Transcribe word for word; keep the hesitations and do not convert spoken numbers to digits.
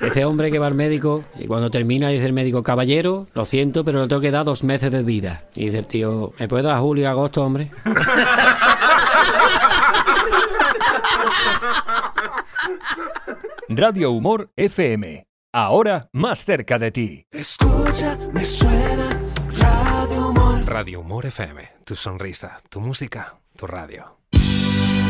Ese hombre que va al médico y cuando termina dice el médico, caballero, lo siento, pero le tengo que dar dos meses de vida. Y dice el tío, ¿me puedes dar julio y agosto, hombre? Radio Humor F M. Ahora más cerca de ti. Escucha, me suena Radio Humor. Radio Humor F M. Tu sonrisa, tu música, tu radio.